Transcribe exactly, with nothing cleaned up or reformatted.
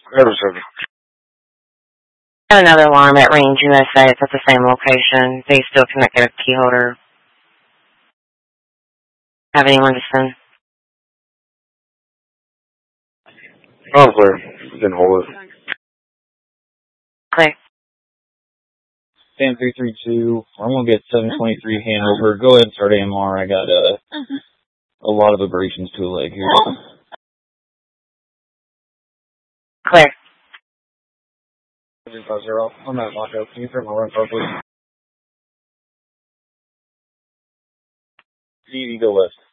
Never said. Another alarm at Range U S A. It's at the same location. They still connect their key holder. Have anyone to send? I'm clear. Didn't hold it. Clear. Sam three three two. I'm gonna get seven twenty-three handover. Go ahead and start A M R. I got uh, a lot of abrasions to a leg here. Clear. three five zero. I'm at lockout. Can you turn my run car, please? D D, go left.